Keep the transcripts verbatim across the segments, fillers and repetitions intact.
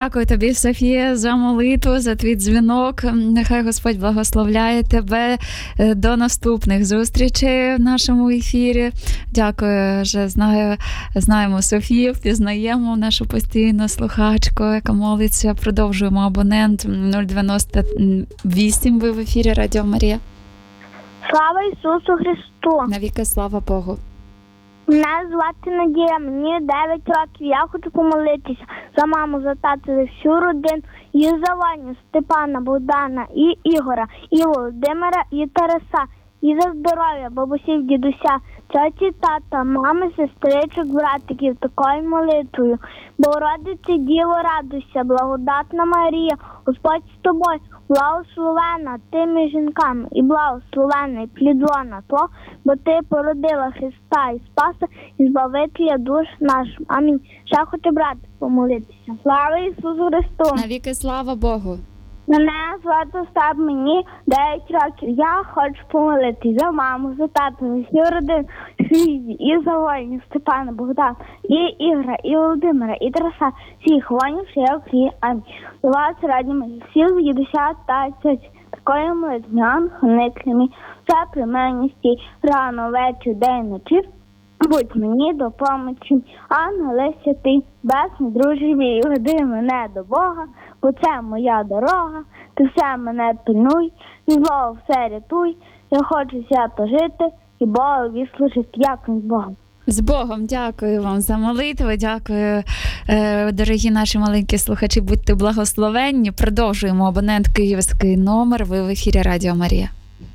Дякую тобі, Софія, за молитву, за твій дзвінок. Нехай Господь благословляє тебе. До наступних зустрічей в нашому ефірі. Дякую, що знаю, знаємо Софію, впізнаємо нашу постійну слухачку, яка молиться. Продовжуємо. Абонент нуль дев'яносто вісім. Ви в ефірі Радіо Марія. Слава Ісусу Христу! Навіки слава Богу! Мене звати Надія, мені дев'ять років. Я хочу помолитися за маму, за тату, за всю родину, і за Ваню, Степана, Богдана, і Ігора, і Володимира, і Тараса, і за здоров'я бабусів, дідуся, тьоті, тата, мами, сестричок, братиків, такою молитвою. Богородице, Діво, радуйся, благодатна Марія, Господь з тобою, благословена ти між жінками, і благословений плід лона Твого, бо ти породила Христа і Спаса, і Збавителя душ нашим. Амінь. Ще хочу брати помолитися. Слава Ісусу Христу! Навіки слава Богу! Мене звати Остап, мені дев'ять років. Я хочу помолитися за маму, за тату, за всю родину, і за воїнів Степана, Богдана, і Ігора, і Володимира, і Тараса, всіх воїнів, що я в Україні. Амінь. До вас раді мої всіх дідуся та тьоті. Такої молитви, ангел-хранитель, все при мені стій, рано, вечір, день, ночі. Будь мені до помочі, ангеле святий, безсмертний друже мій, веди мене до Бога, бо це моя дорога, ти все мене пильнуй, і зло все рятуй, я хочу свято жити, і Богові служити, дякую Богу. З Богом, дякую вам за молитву, дякую, е, дорогі наші маленькі слухачі, будьте благословенні. Продовжуємо. Абонент київський номер, ви в ефірі Радіо Марія.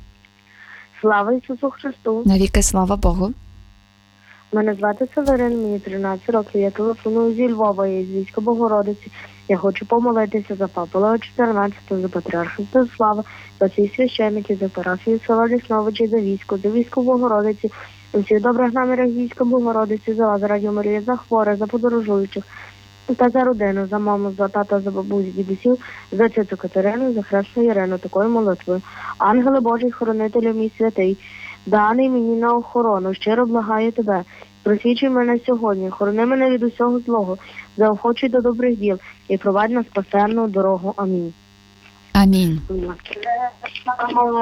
Слава Ісусу Христу! Навіки слава Богу! Мене звати Северин, мені тринадцять років, я телефоную зі Львова, я з війська Богородиці. Я хочу помолитися за папу Лео чотирнадцятого, за патріарха Святослава, за всіх священників, за парафію села Лісновичі, за військо, за військо Богородиці, за всіх добрих намірів війська Богородиці, за вас, Радіо Марія, за хворих, за подорожуючих, та за родину, за маму, за тата, за бабусь, дідусів, за цю Катерину, за хресну Ірину, такою молитвою. Ангеле Божий, хоронителю мій святий, даний мені на охорону, щиро благаю тебе. Просвічуй мене сьогодні, хорони мене від усього злого, заохочуй до добрих діл і провадь на спасенну дорогу. Амінь. Амінь.